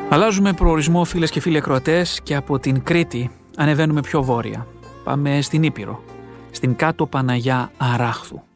Αλλάζουμε προορισμό, φίλες και φίλοι ακροατές, και από την Κρήτη ανεβαίνουμε πιο βόρεια. Πάμε στην Ήπειρο, στην κάτω Παναγιά Αράχθου.